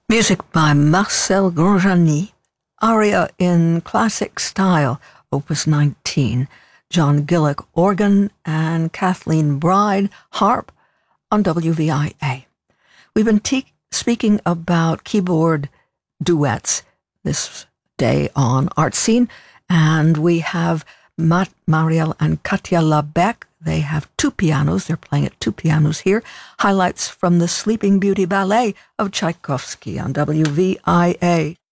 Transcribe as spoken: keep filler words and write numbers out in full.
Music by Marcel Granjani, aria in classic style, Opus nineteen. John Gillick, organ, and Kathleen Bride, harp, on W V I A. We've been te- speaking about keyboard duets this day on Art Scene, and we have Mat Mariel and Katja Labec. They have two pianos. They're playing at two pianos here. Highlights from the Sleeping Beauty Ballet of Tchaikovsky on W V I A.